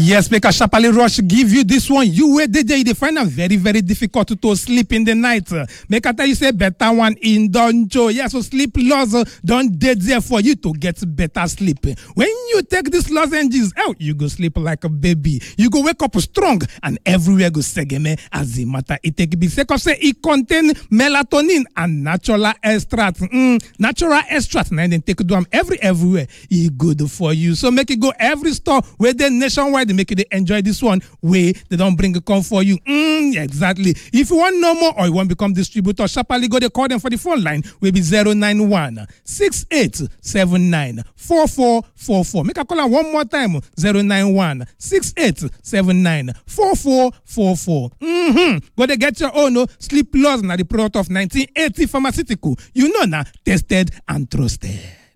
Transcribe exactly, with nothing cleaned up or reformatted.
Yes, make a sharply rush give you this one. You wait the day they find it very, very difficult to sleep in the night. Make a tell you say better one in donjo. Yes, so sleep loss don't dead there for you to get better sleep. When you take this lozenges out, you go sleep like a baby. You go wake up strong and everywhere go segeme as the matter it take be because say it contain melatonin and natural extract. Mm, natural extract and then take them every everywhere. It good for you. So make it go every store where they nationwide they make it they enjoy this one way they don't bring a come for you. Mm, exactly. If you want no more or you want to become distributor, sharply go they call them for the phone line will be zero nine one six eight seven nine four four four four. Make a call her one more time zero nine one six eight seven nine four four four four. Mm-hmm. Go they get your own no sleep loss na the product of nineteen eighty pharmaceutical. You know now tested and trusted.